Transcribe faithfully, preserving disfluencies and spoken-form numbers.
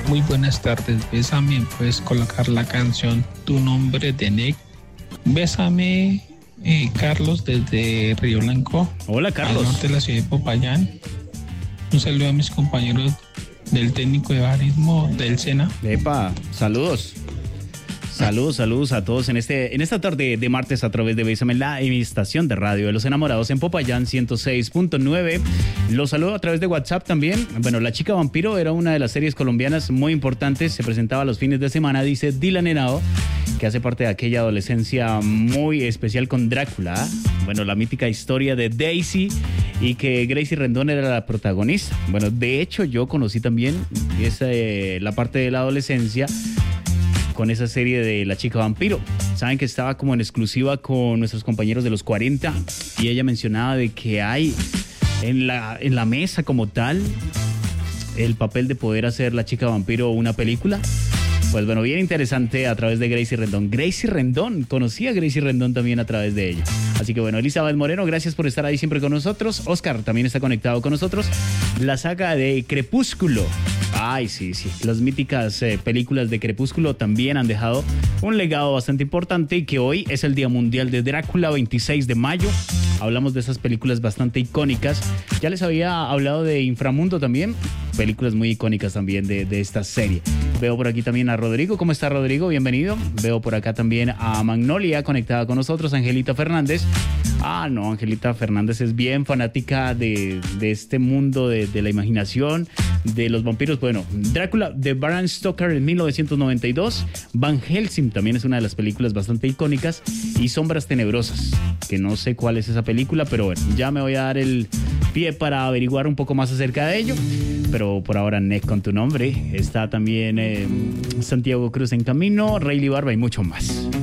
Muy buenas tardes, Bésame, puedes colocar la canción Tu Nombre de Nick. Bésame, eh, Carlos, desde Río Blanco. Hola, Carlos. Al norte de la ciudad de Popayán. Un saludo a mis compañeros del técnico de barismo del SENA. Epa, saludos. Saludos, saludos a todos en este en esta tarde de martes a través de Bésame, la estación de radio de los enamorados en Popayán ciento seis punto nueve. Los saludo a través de WhatsApp también. Bueno, La Chica Vampiro era una de las series colombianas muy importantes. Se presentaba los fines de semana, dice Dylan Henao, que hace parte de aquella adolescencia muy especial con Drácula. Bueno, la mítica historia de Daisy y que Gracie Rendón era la protagonista. Bueno, de hecho yo conocí también esa, eh, la parte de la adolescencia con esa serie de La Chica Vampiro. Saben que estaba como en exclusiva con nuestros compañeros de los cuarenta y ella mencionaba de que hay en la, en la mesa como tal el papel de poder hacer La Chica Vampiro una película. Pues bueno, bien interesante a través de Gracie Rendón. Gracie Rendón, conocí a Gracie Rendón también a través de ella. Así que bueno, Elizabeth Moreno, gracias por estar ahí siempre con nosotros. Oscar también está conectado con nosotros. La saga de Crepúsculo. Ay, sí, sí. Las míticas eh, películas de Crepúsculo también han dejado un legado bastante importante y que hoy es el Día Mundial de Drácula, veintiséis de mayo. Hablamos de esas películas bastante icónicas. Ya les había hablado de Inframundo también. Películas muy icónicas también de, de esta serie. Veo por aquí también a Rodrigo. ¿Cómo está, Rodrigo? Bienvenido. Veo por acá también a Magnolia conectada con nosotros, Angelita Fernández. Ah, no, Angelita Fernández es bien fanática de, de este mundo de, de la imaginación, de los vampiros. Bueno, Drácula de Bram Stoker en mil novecientos noventa y dos. Van Helsing también es una de las películas bastante icónicas. Y Sombras Tenebrosas, que no sé cuál es esa película, pero bueno, ya me voy a dar el pie para averiguar un poco más acerca de ello. Pero por ahora, Nick, con Tu Nombre. Está también eh, Santiago Cruz en camino, Rayleigh Barba y mucho más.